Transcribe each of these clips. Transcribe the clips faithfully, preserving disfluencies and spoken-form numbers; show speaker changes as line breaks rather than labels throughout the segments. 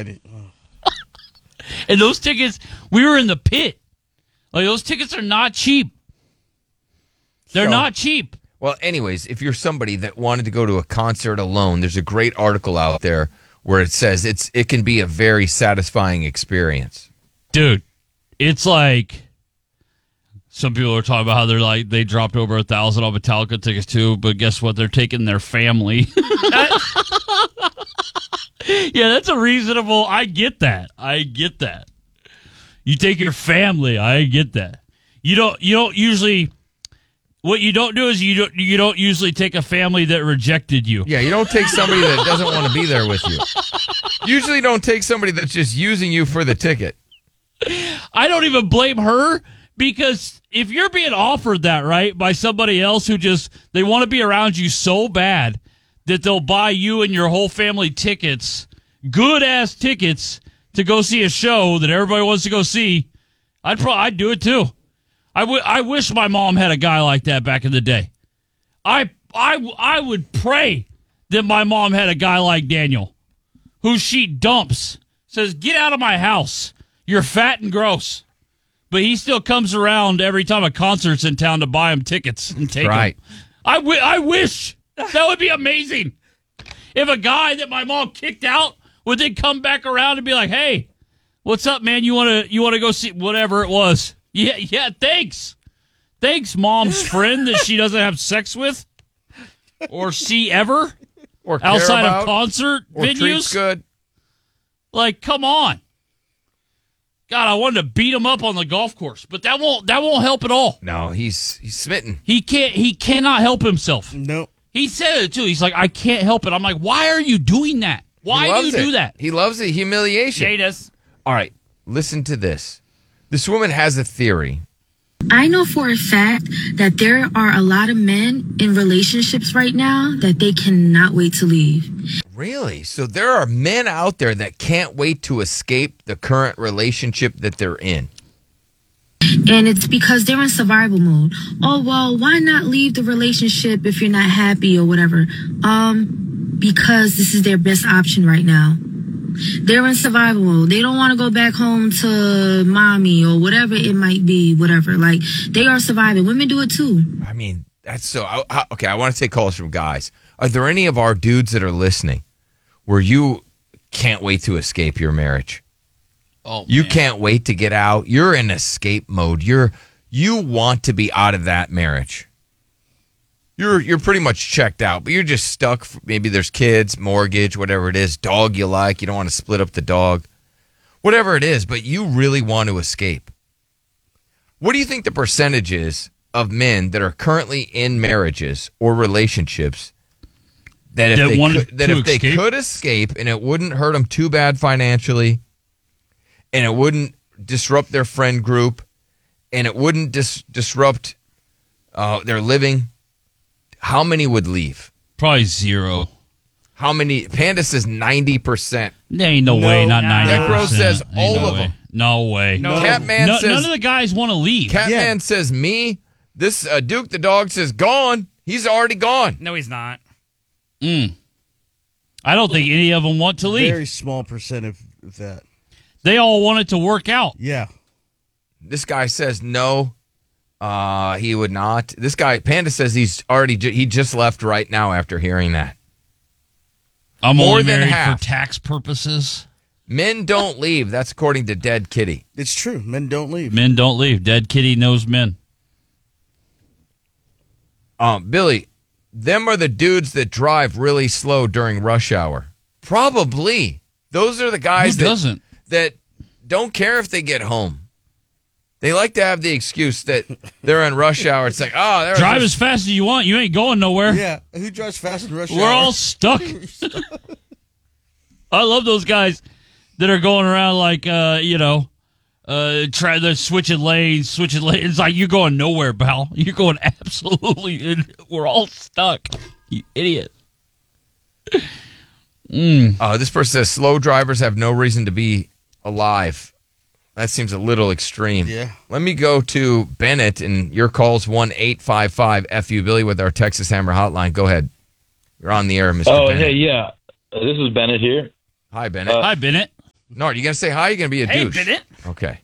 I did.
And those tickets, we were in the pit. Like, those tickets are not cheap. They're
So-
not cheap.
Well, anyways, if you're somebody that wanted to go to a concert alone, there's a great article out there where it says it's it can be a very satisfying experience.
Dude, it's like some people are talking about how they're like they dropped over a thousand on Metallica tickets too, but guess what? They're taking their family. Yeah, that's a reasonable. I get that. I get that. You take your family. I get that. You don't. You don't usually. What you don't do is you don't. You don't usually take a family that rejected you.
Yeah, you don't take somebody that doesn't want to be there with you. Usually don't take somebody that's just using you for the ticket.
I don't even blame her, because if you're being offered that, right, by somebody else who just, they want to be around you so bad that they'll buy you and your whole family tickets, good-ass tickets, to go see a show that everybody wants to go see, I'd pro- I'd do it too. I, w- I wish my mom had a guy like that back in the day. I, I, I would pray that my mom had a guy like Daniel, who she dumps, says, get out of my house. You're fat and gross. But he still comes around every time a concert's in town to buy him tickets and take
Right.
them. I, w- I wish. That would be amazing. If a guy that my mom kicked out would then come back around and be like, hey, what's up, man? You want to you want to go see whatever it was? Yeah, yeah, thanks. Thanks, mom's friend that she doesn't have sex with or see ever
Or care
outside
about,
of concert
or treats
venues.
good.
Like, come on. God, I wanted to beat him up on the golf course, but that won't that won't help at all.
No, he's he's smitten.
He can't he cannot help himself.
Nope.
He said it too. He's like, I can't help it. I'm like, why are you doing that?
He
Why do
loves
you
it.
do that?
He loves the humiliation.
Jadis.
All right, listen to this. This woman has a theory.
I know for a fact that there are a lot of men in relationships right now that they cannot wait to leave.
Really? So there are men out there that can't wait to escape the current relationship that they're in.
And it's because they're in survival mode. Oh, well, why not leave the relationship if you're not happy or whatever? Um, because this is their best option right now. They're in survival mode. They don't want to go back home to mommy or whatever it might be, whatever. Like, they are surviving. Women do it too.
I mean, that's so... I, I, okay, I want to take calls from guys. Are there any of our dudes that are listening where you can't wait to escape your marriage?
Oh,
You
man.
can't wait to get out. You're in escape mode. You're you want to be out of that marriage. You're you're pretty much checked out, but you're just stuck. Maybe there's kids, mortgage, whatever it is, dog you like. You don't want to split up the dog, whatever it is, but you really want to escape. What do you think the percentage is of men that are currently in marriages or relationships that if
That
they
wanted
could, that
to
if they
escape?
could escape and it wouldn't hurt them too bad financially, and it wouldn't disrupt their friend group, and it wouldn't dis- disrupt uh, their living, how many would leave?
Probably zero.
How many? Panda says ninety percent.
There ain't no,
No,
way, not
no.
ninety percent.
Necro says all
no
of
way.
them.
No way.
No.
Catman
No-
says,
none of the guys want to leave.
Catman
Yeah.
says me. This uh, Duke the dog says gone. He's already gone.
No, he's not.
Mm. I don't think any of them want to leave.
Very small percent of, of that.
They all want it to work out.
Yeah.
This guy says no. Uh, he would not. This guy, Panda, says he's already, ju- he just left right now after hearing that.
I'm
More
only
than
married
half.
for tax purposes.
Men don't leave. That's according to Dead Kitty.
It's true. Men don't leave.
Men don't leave. Dead kitty knows men.
Um, Billy, them are the dudes that drive really slow during rush hour. Probably. Those are the guys
Who
that,
doesn't?
that don't care if they get home. They like to have the excuse that they're in rush hour. It's like, oh, they're
Drive as fast as you want. You ain't going nowhere.
Yeah. Who drives fast in rush
We're
hour?
all stuck. I love those guys that are going around like, uh, you know, uh, try they're switching lanes, switching lanes. It's like you're going nowhere, pal. You're going absolutely. We're all stuck. You idiot. Mm.
Uh, this person says slow drivers have no reason to be alive. That seems a little extreme.
Yeah.
Let me go to Bennett, and your call's one eight five five F U Billy with our Texas Hammer hotline. Go ahead. You're on the air, Mister
Oh,
Bennett.
hey, yeah. Uh, this is Bennett here.
Hi, Bennett.
Uh,
Hi, Bennett.
Nard, you gonna say hi? Or you gonna be a
Hey,
douche?
Bennett.
Okay.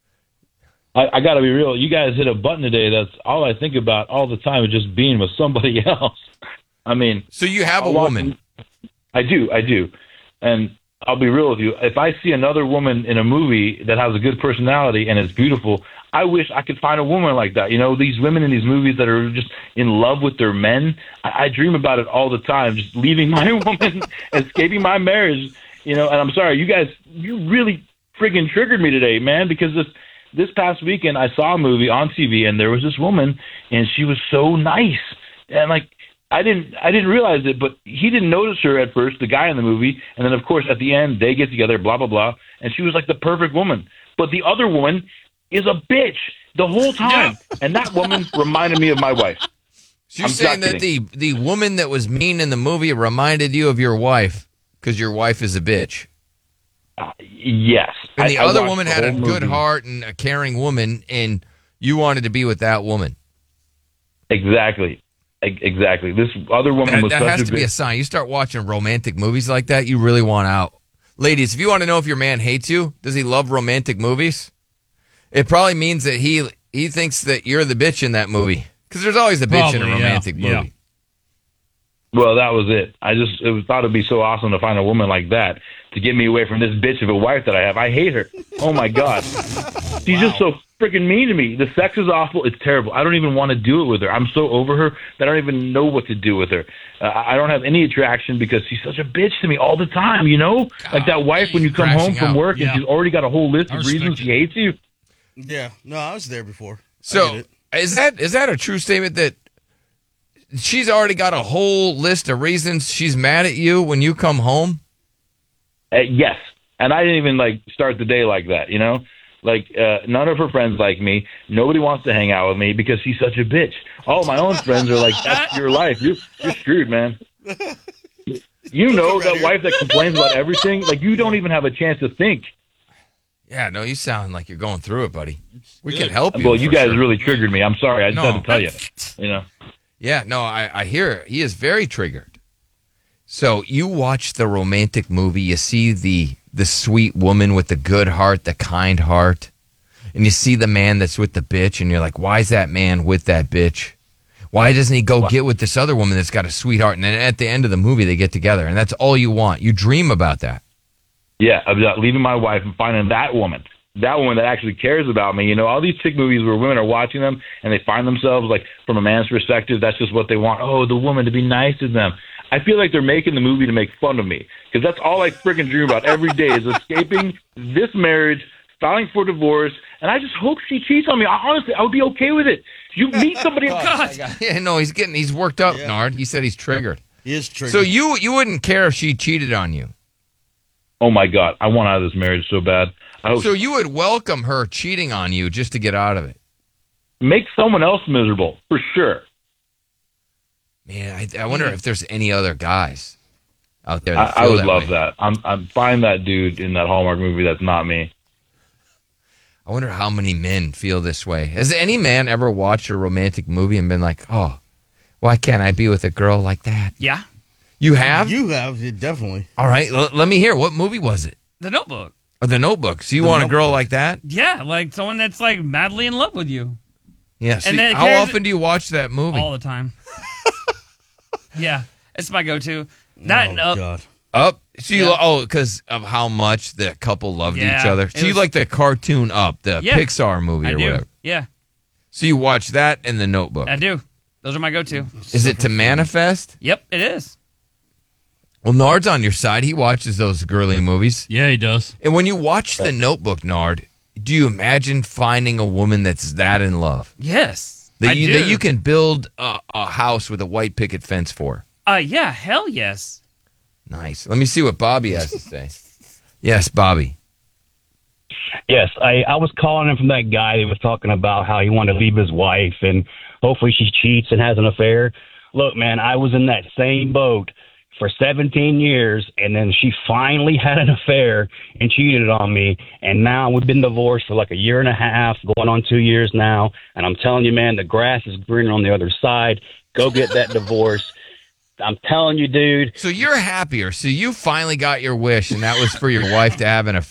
I, I got to be real. You guys hit a button today. That's all I think about all the time is just being with somebody else. I mean,
So you have a
I'll walk
woman.
in- I do, I do, and I'll be real with you. If I see another woman in a movie that has a good personality and is beautiful, I wish I could find a woman like that. You know, these women in these movies that are just in love with their men. I, I dream about it all the time. Just leaving my woman, escaping my marriage. You know, and I'm sorry, you guys, you really friggin' triggered me today, man, because this. This past weekend, I saw a movie on T V, and there was this woman, and she was so nice, and like I didn't, I didn't realize it, but he didn't notice her at first, the guy in the movie, and then of course at the end they get together, blah blah blah, and she was like the perfect woman. But the other woman is a bitch the whole time, and that woman reminded me of my wife.
So you're
I'm
saying
not
that the the woman that was mean in the movie reminded you of your wife because your wife is a bitch.
Uh, yes,
And the
I- I
other
watched
woman
the
had a
whole
good
movie.
heart and a caring woman, and you wanted to be with that woman.
Exactly, E- exactly. This other woman
That,
was
that
such
has
a
to be a
bitch.
sign. You start watching romantic movies like that, you really want out. Ladies, if you want to know if your man hates you, does he love romantic movies? It probably means that he he thinks that you're the bitch in that movie. Because there's always a bitch in a
Probably, yeah.
romantic
Yeah.
movie.
Well, that was it. I just it was, thought it'd be so awesome to find a woman like that to get me away from this bitch of a wife that I have. I hate her. Oh my god, she's just so freaking mean to me. The sex is awful. It's terrible. I don't even want to do it with her. I'm so over her that I don't even know what to do with her. Uh, I don't have any attraction because she's such a bitch to me all the time. You know, like that wife when you come home
crashing
from
out.
work
Yeah.
and she's already got a whole list
I
of
respect
reasons
it.
she hates you.
Yeah. No, I was there before. I
So
get it.
is that is that a true statement that she's already got a whole list of reasons she's mad at you when you come home?
Uh, yes, and I didn't even like start the day like that. You know, like uh, none of her friends like me. Nobody wants to hang out with me because she's such a bitch. All my own friends are like, "That's your life. You're you're screwed, man." You know that wife that complains about everything. Like you don't even have a chance to think.
Yeah, no, you sound like you're going through it, buddy. We can help you.
Well, you
for
guys
sure.
really triggered me. I'm sorry. I just
No.
had to tell you. You know.
Yeah, no, I, I hear it. He is very triggered. So you watch the romantic movie, you see the the sweet woman with the good heart, the kind heart, and you see the man that's with the bitch, and you're like, why is that man with that bitch? Why doesn't he go get with this other woman that's got a sweetheart? And then at the end of the movie, they get together, and that's all you want. You dream about that.
Yeah, about leaving my wife and finding that woman. That woman that actually cares about me. You know, all these chick movies where women are watching them and they find themselves, like, from a man's perspective, that's just what they want. Oh, the woman to be nice to them. I feel like they're making the movie to make fun of me because that's all I freaking dream about every day is escaping this marriage, filing for divorce, and I just hope she cheats on me. I, honestly, I would be okay with it. You meet somebody else.
Yeah, no, he's getting, he's worked up,
Yeah.
Nard. He said he's triggered.
He is triggered.
So you you wouldn't care if she cheated on you.
Oh, my God. I want out of this marriage so bad. I hope
So you would welcome her cheating on you just to get out of it.
make someone else miserable, for sure.
Man, I, I wonder if there's any other guys out there.
I,
That
I
feel
would
that
love
way.
that. I'm, I'm find that dude in that Hallmark movie that's not me.
I wonder how many men feel this way. Has any man ever watched a romantic movie and been like, "Oh, why can't I be with a girl like that?"
Yeah.
You have?
You have, it definitely.
All right, l- let me hear. What movie was it?
The Notebook.
Oh, The Notebook. So you
The
want a
Notebook.
girl like that?
Yeah, like someone that's like madly in love with you
Yeah. See,
And then
how
here's-
often do you watch that movie?
all the time. Yeah, it's my go-to. That
oh,
uh,
God.
Up. So you
Yeah.
oh, because of how much the couple loved
Yeah,
each other.
it
So you
was-
like the cartoon Up, the
Yeah.
Pixar movie
I
or
do.
whatever.
Yeah,
So you watch that and The Notebook.
I do. Those are my go-to.
Is it to manifest?
Yep, it is.
Well, Nard's on your side. He watches those girly movies.
Yeah, he does.
And when you watch The Notebook, Nard, do you imagine finding a woman that's that in love?
Yes,
That
I
you,
do.
that you can build a, a house with a white picket fence for?
Uh, yeah, hell yes.
Nice. Let me see what Bobby has to say. Yes, Bobby.
Yes, I, I was calling him from that guy that was talking about how he wanted to leave his wife and hopefully she cheats and has an affair. Look, man, I was in that same boat for seventeen years, and then she finally had an affair and cheated on me, and now we've been divorced for like a year and a half, going on two years now, and I'm telling you, man, the grass is greener on the other side. Go get that divorce. I'm telling you, dude.
So you're happier. So you finally got your wish, and that was for your wife to have an